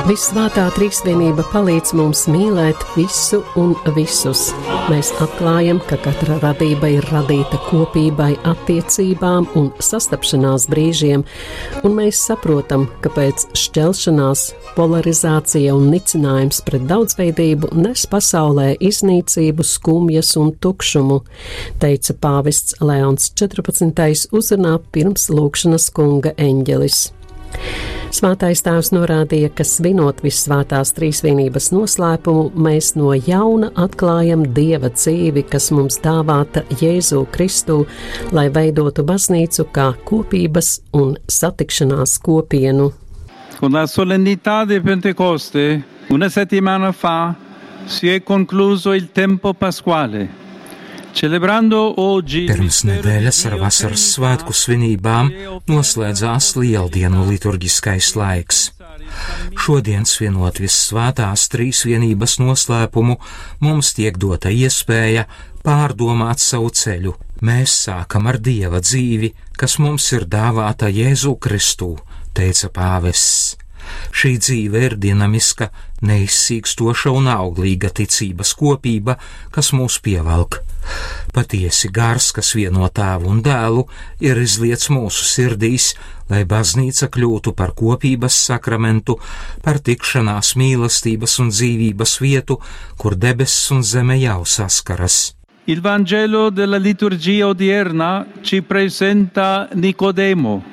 Visvētā Trīsvienība palīdz mums mīlēt visu un visus. Mēs atklājam, ka katra radība ir radīta kopībai, attiecībām un sastapšanās brīžiem, un mēs saprotam, ka pēc šķelšanās, polarizācija un nicinājums pret daudzveidību nes pasaulē iznīcību, skumjas un tukšumu, teica pāvests Leons 14. uzrunā pirms lūgšanas kunga eņģelis. Svētais tēvs norādīja, ka svinot Vissvētās Trīsvienības noslēpumu, mēs no jauna atklājam Dieva dzīvi, kas mums dāvāta Jēzu Kristu, lai veidotu baznīcu kā kopības un satikšanās kopienu. Con la solennità di Pentecoste, una settimana fa, si è concluso il tempo pasquale. Pirms nedēļas ar vasaras svētku svinībām noslēdzās Lieldienu liturģiskais laiks. Šodien, svinot Vissvētās Trīsvienības noslēpumu, mums tiek dota iespēja pārdomāt savu ceļu. Mēs sākam ar Dieva dzīvi, kas mums ir dāvāta Jēzu Kristū, teica pāvests. Šī dzīve ir dinamiska, neizsīkstoša un auglīga ticības kopība, kas mūs pievelk. Patiesi gars, kas vieno Tēvu un Dēlu, ir izliets mūsu sirdīs, lai baznīca kļūtu par kopības sakramentu, par tikšanās, mīlestības un dzīvības vietu, kur debesis un zeme jau saskaras. Il Vangelo della liturgia odierna ci presenta Nicodemo.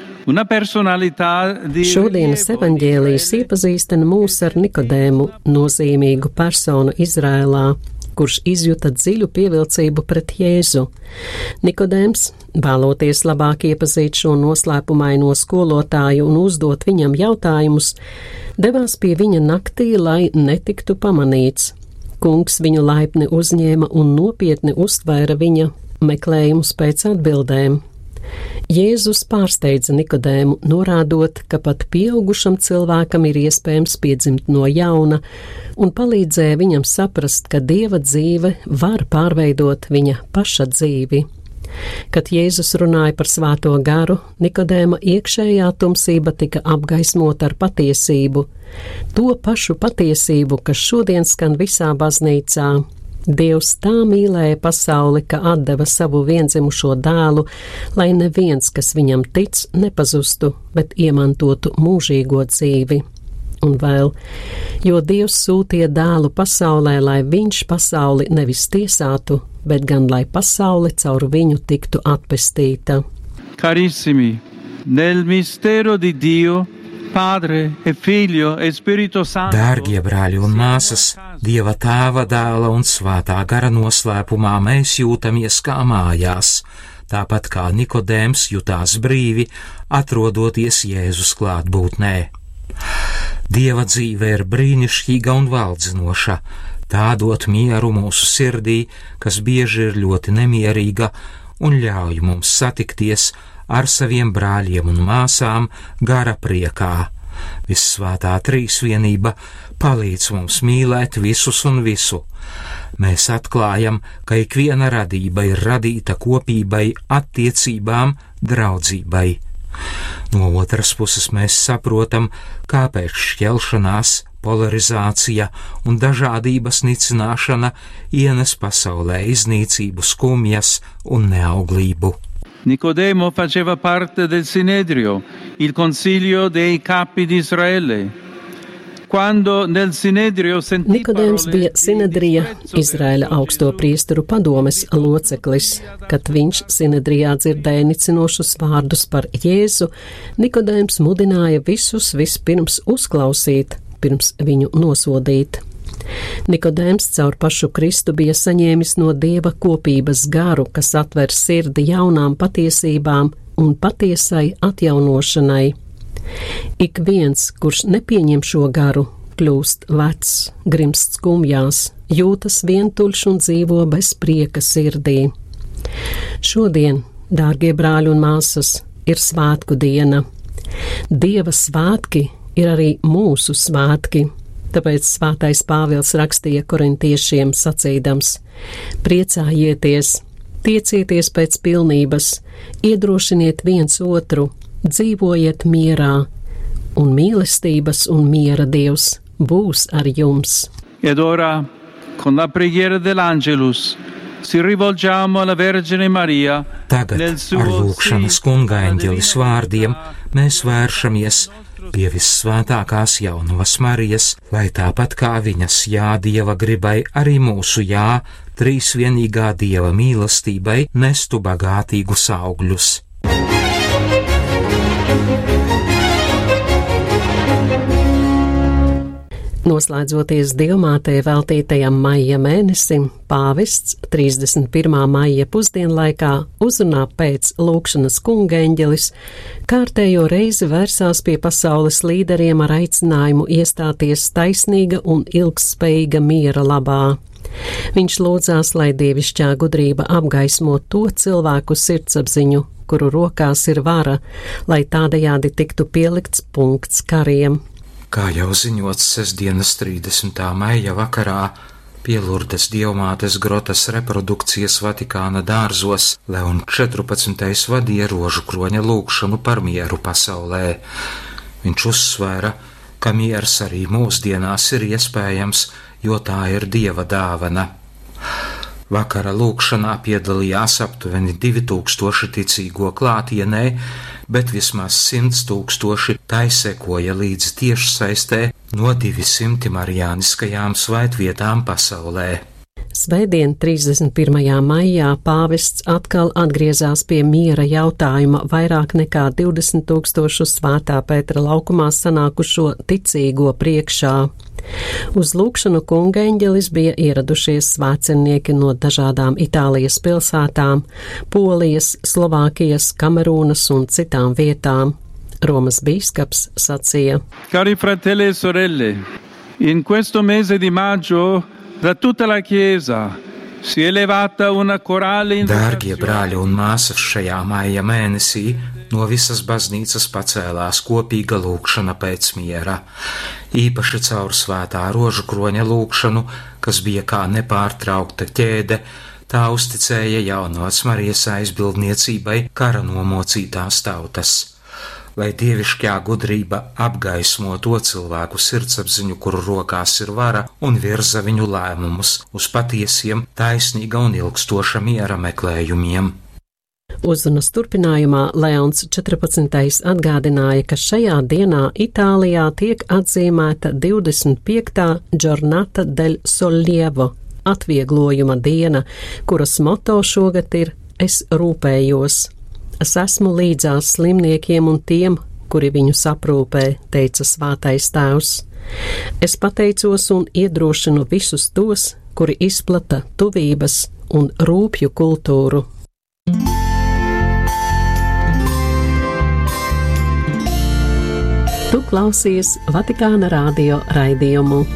Šodienas evaņģēlijs iepazīstina mūs ar Nikodēmu, nozīmīgu personu Izrēlā, kurš izjuta dziļu pievilcību pret Jēzu. Nikodēms, vēloties labāk iepazīt šo noslēpumaino skolotāju un uzdot viņam jautājumus, devās pie viņa naktī, lai netiktu pamanīts. Kungs viņu laipni uzņēma un nopietni uztvēra viņa meklējumus pēc atbildēm. Jēzus pārsteidza Nikodēmu, norādot, ka pat pieaugušam cilvēkam ir iespējams piedzimt no jauna, un palīdzēja viņam saprast, ka Dieva dzīve var pārveidot viņa paša dzīvi. Kad Jēzus runāja par svēto garu, Nikodēma iekšējā tumsība tika apgaismota ar patiesību, to pašu patiesību, kas šodien skan visā baznīcā. Dievs tā mīlēja pasauli, ka atdeva savu viendzimušo dēlu, lai neviens, kas viņam tic, nepazustu, bet iemantotu mūžīgo dzīvi. Un vēl, jo Dievs sūtīja dēlu pasaulē, lai viņš pasauli nevis tiesātu, bet gan lai pasauli caur viņu tiktu atpestīta. Carissimi, nel mistero di Dio, Padre e Figlio e Spirito Santo. Dārgie brāļi un māsas, Dieva Tēva, Dēla un Svētā gara noslēpumā mēs jūtamies kā mājās, tāpat kā Nikodēms jutās brīvi, atrodoties Jēzus klātbūtnē. Dieva dzīve ir brīnišķīga un valdzinoša, tā dot mieru mūsu sirdī, kas bieži ir ļoti nemierīga, un ļauj mums satikties ar saviem brāļiem un māsām gara priekā. Vissvētā Trīsvienība palīdz mums mīlēt visus un visu. Mēs atklājam, ka ikviena radība ir radīta kopībai, attiecībām, draudzībai. No otras puses mēs saprotam, kāpēc šķelšanās, polarizācija un dažādības nicināšana ienes pasaulē iznīcību, skumjas un neauglību. Nicodemo faceva parte del Sinedrio, il consiglio dei capi di Israele. Nikodēms bija Sinedrija, Izraēla augsto priesteru padomes loceklis. Kad viņš Sinedrijā dzirdēja nicinošus vārdus par Jēzu, Nikodēms mudināja visus vispirms uzklausīt, pirms viņu nosodīt. Nikodēms caur pašu Kristu bija saņēmis no Dieva kopības garu, kas atver sirdi jaunām patiesībām un patiesai atjaunošanai. Ik viens, kurš nepieņem šo garu, kļūst vecs, grimst skumjās, jūtas vientuļš un dzīvo bez prieka sirdī. Šodien, dārgie brāļi un māsas, ir svētku diena. Dieva svētki ir arī mūsu svētki. Tāpēc svētais Pāvils rakstīja korintiešiem sacīdams: priecājieties, tiecieties pēc pilnības, iedrošiniet viens otru, dzīvojiet mierā, un mīlestības un miera Dievs būs ar jums. Ed ora, con la preghiera dell'Angelus, si rivolgiamo alla Vergine Maria. Tagad ar lūgšanas kungaeņģelis vārdiem mēs vēršamies pie vissvētākās jaunavas Marijas, lai tāpat kā viņas jā Dieva gribai, arī mūsu jā trīsvienīgā Dieva mīlestībai nestu bagātīgus augļus. Noslēdzoties Dievmātei veltītajam maija mēnesim, pāvests 31. maija pusdienlaikā uzrunā pēc lūgšanas kungaeņģelis kārtējo reizi vērsās pie pasaules līderiem ar aicinājumu iestāties taisnīga un ilgspējīga miera labā. Viņš lūdzās, lai dievišķā gudrība apgaismo to cilvēku sirdsapziņu, kuru rokās ir vara, lai tādējādi tiktu pielikts punkts kariem. Kā jau ziņots sestdienas 30. maija vakarā pie Lurdes Dievmātes grotas reprodukcijas Vatikāna dārzos, Leon 14. vadīja rožu kroņa lūgšanu par mieru pasaulē. Viņš uzsvēra, ka miers arī mūsdienās ir iespējams, jo tā ir Dieva dāvana. Vakara lūgšanā piedalījās aptuveni 2000 ticīgo klātienē, bet vismaz 100 000 tai sekoja līdzi tiešsaistē no 200 marijāniskajām svētvietām pasaulē. Svētdien, 31. maijā, pāvests atkal atgriezās pie miera jautājuma vairāk nekā 20 000 Svētā Pētera laukumā sanākušo ticīgo priekšā. Uz lūgšanu kungaeņģelis bija ieradušies svētcennieki no dažādām Itālijas pilsētām, Polijas, Slovākijas, Kamerūnas un citām vietām. Romas bīskaps sacīja: Cari fratelli e sorelle, in questo mese di maggio da tutta la Chiesa si è elevata una corale. Dārgie brāļi un māsas, šajā maija mēnesī no visas baznīcas pacēlās kopīga lūgšana pēc miera. Īpaši caur svētā rožu kroņa lūgšanu, kas bija kā nepārtraukta ķēde, tā uzticēja jaunavas Marijas aizbildniecībai kara nomocītās tautas. Lai dievišķā gudrība apgaismo to cilvēku sirdsapziņu, kuru rokās ir vara, un virza viņu lēmumus uz patiesiem, taisnīga un ilgstoša miera meklējumiem. Uzrunas turpinājumā Leons 14. atgādināja, ka šajā dienā Itālijā tiek atzīmēta 25. Giornata del Sollievo, atvieglojuma diena, kuras moto šogad ir Es rūpējos. Es esmu līdzās slimniekiem un tiem, kuri viņus aprūpē, teica svētais tēvs. Es pateicos un iedrošinu visus tos, kuri izplata tuvības un rūpju kultūru. Tu klausies Vatikāna radio raidījumu.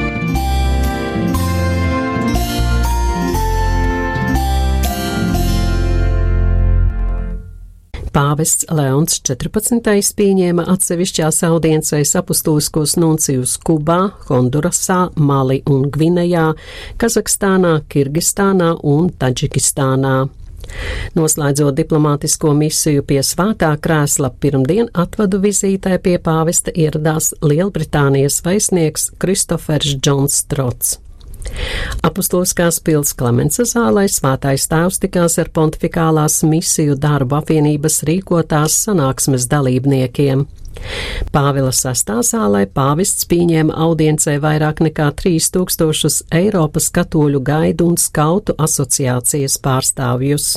Pāvests Leons 14. pieņēma atsevišķās audiencēs apustuliskos nuncijus Kubā, Hondurasā, Mali un Gvinejā, Kazahstānā, Kirgistānā un Taģikistānā. Noslēdzot diplomātisko misiju pie svētā krēsla, pirmdien atvadu vizītē pie pāvesta ieradās Lielbritānijas vēstnieks Kristofers Džons Trots. Apustuliskās pils Klemensa zālē svētais tēvs tikās ar pontifikālās misiju darbu apvienības rīkotās sanāksmes dalībniekiem. Pāvila 6. zālē pāvests pieņēma audiencē vairāk nekā 3000 Eiropas katoļu gaidu un skautu asociācijas pārstāvjus.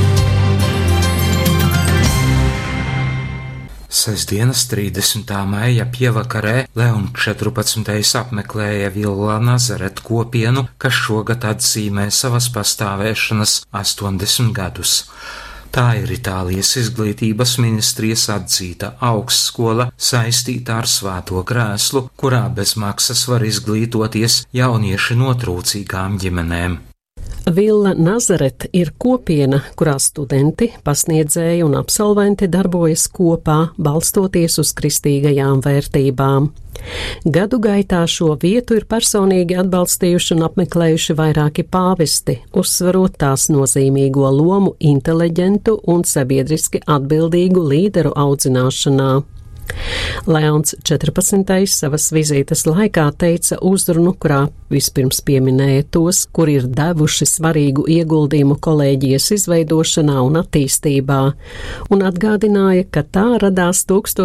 Sestdienas 30. maija pievakarē Leon 14. apmeklēja Villa Nazaret kopienu, kas šogad atzīmē savas pastāvēšanas 80 gadus. Tā ir Itālijas izglītības ministrijas atzīta augstskola saistīta ar Svēto krēslu, kurā bez maksas var izglītoties jaunieši no trūcīgām ģimenēm. Villa Nazaret ir kopiena, kurā studenti, pasniedzēji un absolventi darbojas kopā, balstoties uz kristīgajām vērtībām. Gadu gaitā šo vietu ir personīgi atbalstījuši un apmeklējuši vairāki pāvesti, uzsverot tās nozīmīgo lomu inteliģentu un sabiedriski atbildīgu līderu audzināšanā. Leons 14. savas vizītes laikā teica uzrunu, kurā vispirms pieminēja tos, kuri ir devuši svarīgu ieguldījumu kolēģijas izveidošanā un attīstībā, un atgādināja, ka tā radās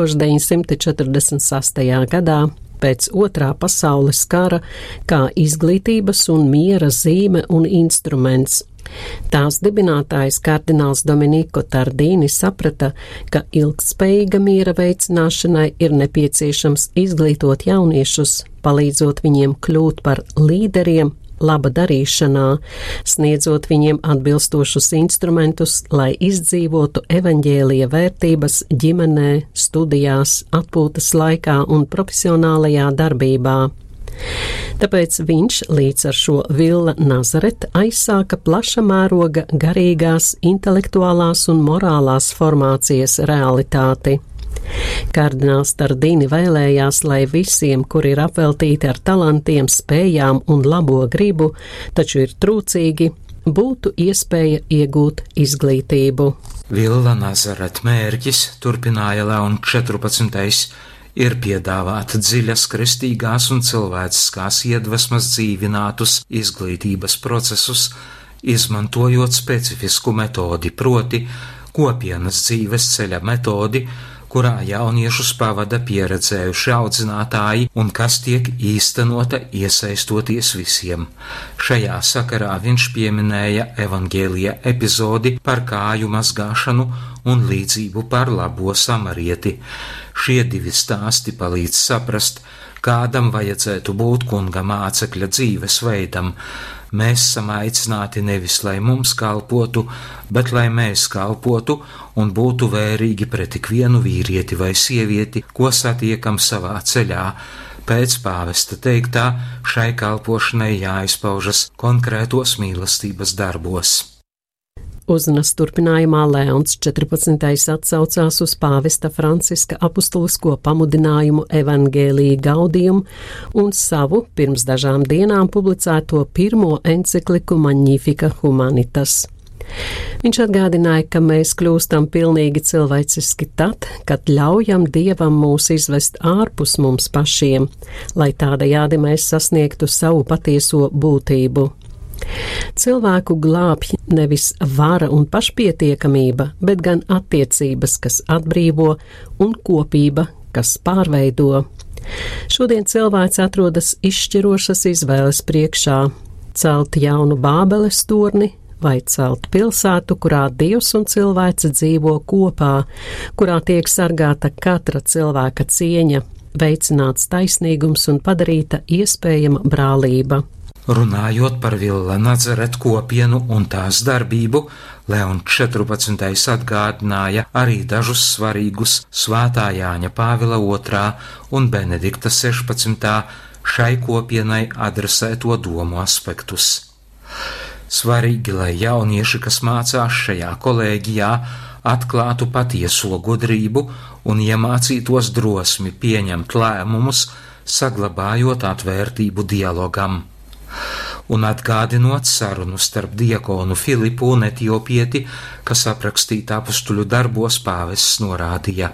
1946. gadā pēc Otrā pasaules kara kā izglītības un miera zīme un instruments. Tās dibinātājs kardināls Dominiko Tardīni saprata, ka ilgtspējīga miera veicināšanai ir nepieciešams izglītot jauniešus, palīdzot viņiem kļūt par līderiem laba darīšanā, sniedzot viņiem atbilstošus instrumentus, lai izdzīvotu evaņģēlija vērtības ģimenē, studijās, atpūtas laikā un profesionālajā darbībā. Tāpēc viņš līdz ar šo Villa Nazareta aizsāka plaša mēroga garīgās, intelektuālās un morālās formācijas realitāti. Kardināls Tardīni vēlējās, lai visiem, kuri ir apveltīti ar talantiem, spējām un labo gribu, taču ir trūcīgi, būtu iespēja iegūt izglītību. Villa Nazareta mērķis, turpināja Leons 14. ir piedāvāt dziļas kristīgās un cilvēciskās iedvesmas dzīvinātus izglītības procesus, izmantojot specifisku metodi, proti kopienas dzīves ceļa metodi, kurā jauniešus pavada pieredzējuši audzinātāji un kas tiek īstenota iesaistoties visiem. Šajā sakarā viņš pieminēja evaņģēlija epizodi par kāju mazgāšanu un līdzību par labo samarieti. Šie divi stāsti palīdz saprast, kādam vajadzētu būt kunga mācekļa dzīvesveidam. Mēs esam aicināti nevis, lai mums kalpotu, bet lai mēs kalpotu un būtu vērīgi pret ikvienu vīrieti vai sievieti, ko satiekam savā ceļā. Pēc pāvesta teiktā, šai kalpošanai jāizpaužas konkrētos mīlestības darbos. Uzrunas turpinājumā Leons 14. atsaucās uz pāvesta Franciska apustulisko pamudinājumu Evaņģēlija Gaudium un savu pirms dažām dienām publicēto pirmo encikliku Magnificat Humanitas. Viņš atgādināja, ka mēs kļūstam pilnīgi cilvēciski tad, kad ļaujam Dievam mūs izvest ārpus mums pašiem, lai tādējādi mēs sasniegtu savu patieso būtību. Cilvēku glābj nevis vara un pašpietiekamība, bet gan attiecības, kas atbrīvo, un kopība, kas pārveido. Šodien cilvēks atrodas izšķirošas izvēles priekšā – celt jaunu Bābeles torni vai celt pilsētu, kurā Dievs un cilvēks dzīvo kopā, kurā tiek sargāta katra cilvēka cieņa, veicināts taisnīgums un padarīta iespējama brālība. Runājot par Villa Nazareta kopienu un tās darbību, Leons 14. atgādināja arī dažus svarīgus Svētā Jāņa Pāvila II un Benedikta 16. šai kopienai adresēto domu aspektus. Svarīgi, lai jaunieši, kas mācās šajā kolēģijā, atklātu patieso gudrību un iemācītos drosmi pieņemt lēmumus, saglabājot atvērtību dialogam. Un atgādinot sarunu starp diakonu Filipu un etiopieti, kas aprakstīta apustuļu darbos, pāvests norādīja.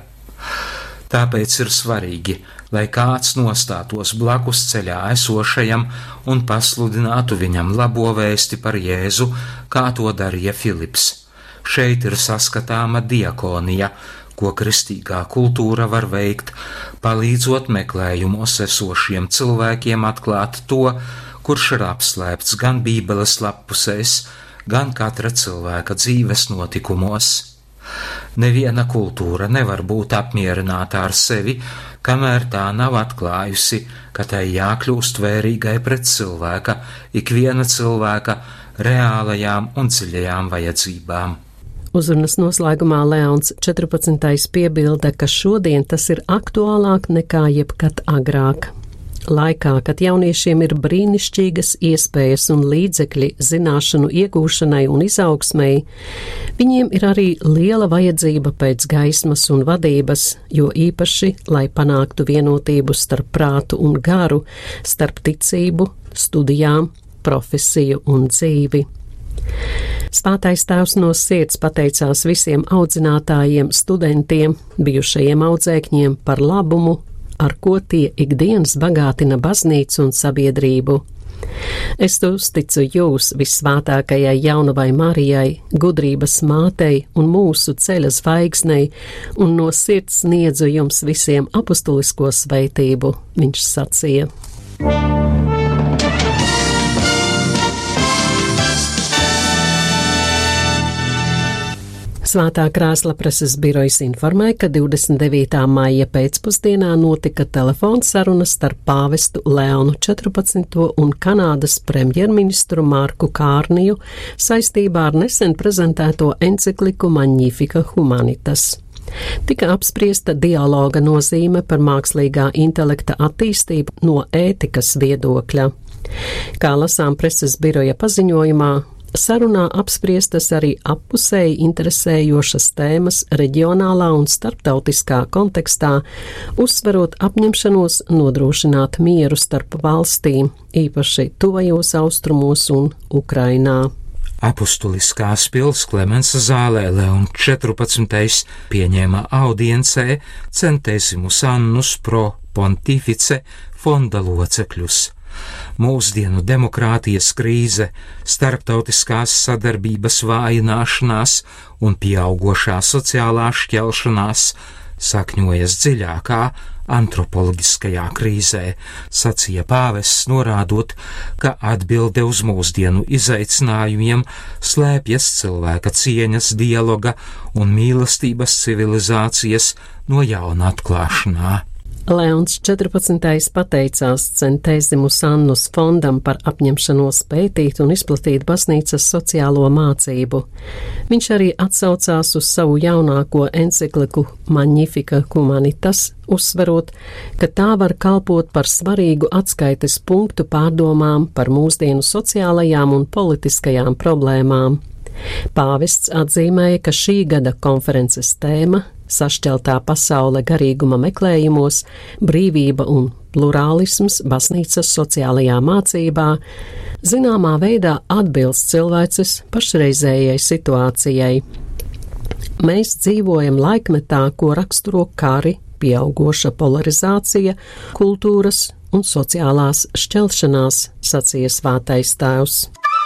Tāpēc ir svarīgi, lai kāds nostātos blakus ceļā esošajam un pasludinātu viņam labo vēsti par Jēzu, kā to darīja Filips. Šeit ir saskatāma diakonija, ko kristīgā kultūra var veikt, palīdzot meklējumos esošiem cilvēkiem atklāt to, kurš ir apslēpts gan Bībeles lappusēs, gan katra cilvēka dzīves notikumos. Neviena kultūra nevar būt apmierināta ar sevi, kamēr tā nav atklājusi, ka tai jākļūst vērīgai pret cilvēka, ikviena cilvēka reālajām un dziļajām vajadzībām. Uzrunas noslēgumā Leons 14. piebilda, ka šodien tas ir aktuālāk nekā jebkad agrāk. Laikā, kad jauniešiem ir brīnišķīgas iespējas un līdzekļi zināšanu iegūšanai un izaugsmei, viņiem ir arī liela vajadzība pēc gaismas un vadības, jo īpaši, lai panāktu vienotību starp prātu un garu, starp ticību, studijām, profesiju un dzīvi. Svētais tēvs no sirds pateicās visiem audzinātājiem, studentiem, bijušajiem audzēkņiem par labumu, ar ko tie ikdienas bagātina baznīcu un sabiedrību. Es uzticu jūs, vissvētākajai jaunavai Marijai, gudrības mātei un mūsu ceļa zvaigznei, un no sirds sniedzu jums visiem apustulisko svētību, viņš sacīja. Svētā krēsla preses birojas informē, ka 29. maija pēcpusdienā notika telefons sarunas starp pāvestu Leonu 14. un Kanādas premjerministru Marku Kārniju saistībā ar nesen prezentēto encikliku Magnificat Humanitas. Tika apspriesta dialoga nozīme par mākslīgā intelekta attīstību no ētikas viedokļa. Kā lasām preses biroja paziņojumā, sarunā apspriestas arī appusēji interesējošas tēmas reģionālā un starptautiskā kontekstā, uzsverot apņemšanos nodrošināt mieru starp valstīm, īpaši tuvajos austrumos un Ukrainā. Apustuliskās pils Klemensa zālē Leon 14. pieņēma audiencē Centesimus Annus pro Pontifice fonda locekļus. Mūsdienu demokrātijas krīze, starptautiskās sadarbības vājināšanās un pieaugošā sociālā šķelšanās sakņojas dziļākā antropoloģiskajā krīzē, sacīja pāvests, norādot, ka atbilde uz mūsdienu izaicinājumiem slēpjas cilvēka cieņas, dialoga un mīlestības civilizācijas no jauna atklāšanā. Leons 14. pateicās Centesimus Annus fondam par apņemšanos pētīt un izplatīt baznīcas sociālo mācību. Viņš arī atsaucās uz savu jaunāko encikliku Magnificat Humanitas, uzsverot, ka tā var kalpot par svarīgu atskaites punktu pārdomām par mūsdienu sociālajām un politiskajām problēmām. Pāvests atzīmēja, ka šī gada konferences tēma sašķeltā pasaule garīguma meklējumos, brīvība un plurālisms baznīcas sociālajā mācībā zināmā veidā atbilst cilvēces pašreizējai situācijai. Mēs dzīvojam laikmetā, ko raksturo kari, pieaugoša polarizācija, kultūras un sociālās šķelšanās, sacīja Svētais tēvs.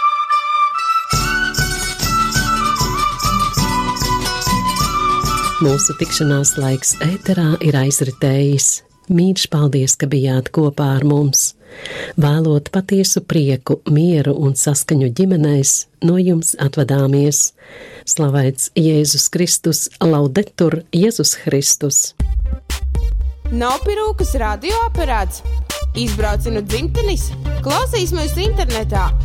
Mūsu tikšanās laiks ēterā ir aizritējis. Mīļš, paldies, ka bijāt kopā ar mums. Vēlot patiesu prieku, mieru un saskaņu ģimenēs, no jums atvadāmies. Slavēts Jēzus Kristus, laudetur Jēzus Kristus. Nav pirūkas radioaparāts, izbrauci no dzimtenis, klausīs mūs internetā